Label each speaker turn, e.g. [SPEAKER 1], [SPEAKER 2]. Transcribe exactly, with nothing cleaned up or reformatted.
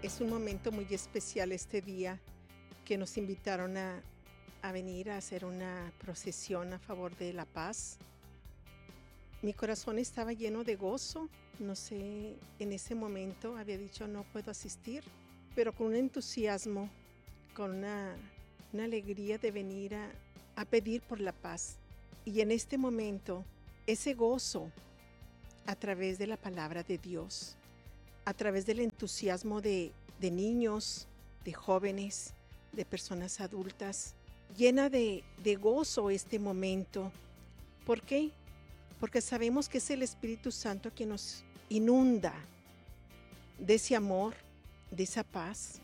[SPEAKER 1] Es un momento muy especial este día que nos invitaron a, a venir a hacer una procesión a favor de la paz. Mi corazón estaba lleno de gozo. No sé, en ese momento había dicho no puedo asistir, pero con un entusiasmo, con una, una alegría de venir a, a pedir por la paz. Y en este momento, ese gozo a través de la palabra de Dios, a través del entusiasmo de, de niños, de jóvenes, de personas adultas, llena de, de gozo este momento. ¿Por qué? Porque sabemos que es el Espíritu Santo quien nos inunda de ese amor, de esa paz,